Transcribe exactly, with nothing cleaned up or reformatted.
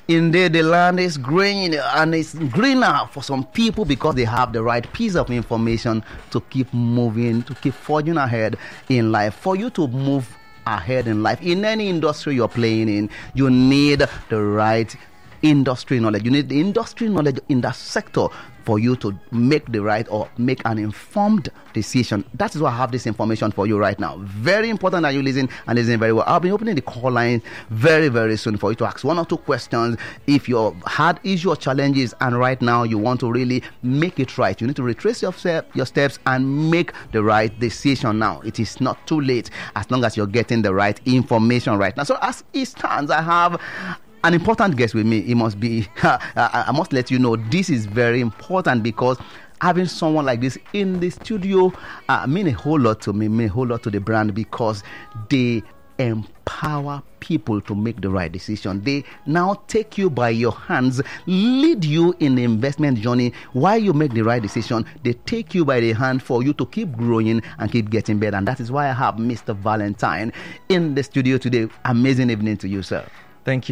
Indeed, the land is green and it's greener for some people because they have the right piece of information to keep moving, to keep forging ahead in life. For you to move ahead in life, in any industry you're playing in, you need the right industry knowledge. You need the industry knowledge in that sector for you to make the right or make an informed decision. That is why I have this information for you right now. Very important that you listen and listen very well. I'll be opening the call line very, very soon for you to ask one or two questions. If you've had issues or challenges and right now you want to really make it right, you need to retrace your, your steps and make the right decision now. It is not too late as long as you're getting the right information right now. So as it stands, I have an important guest with me. It must be, I must let you know, this is very important because having someone like this in the studio uh, mean a whole lot to me, mean a whole lot to the brand because they empower people to make the right decision. They now take you by your hands, lead you in the investment journey while you make the right decision. They take you by the hand for you to keep growing and keep getting better. And that is why I have Mister Valentine in the studio today. Amazing evening to you, sir. Thank you.